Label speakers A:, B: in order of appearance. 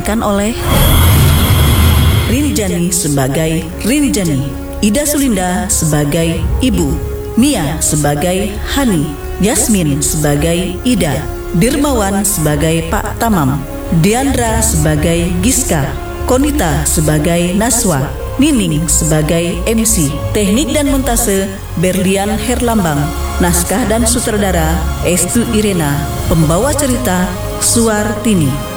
A: diperankan oleh Rini Jani sebagai Rini Jani, Ida Sulinda sebagai Ibu, Mia sebagai Hani, Yasmin sebagai Ida, Dirmawan sebagai Pak Tamam, Diandra sebagai Giska, Konita sebagai Naswa, Nining sebagai MC. Teknik dan montase Berlian Herlambang. Naskah dan sutradara Estu Irena. Pembawa cerita Suartini.